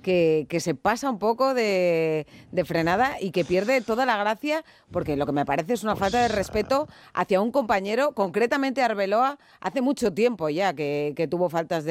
que se pasa un poco de frenada y que pierde toda la gracia, porque lo que me parece es una falta de respeto hacia un compañero, concretamente Arbeloa, hace mucho tiempo ya que tuvo faltas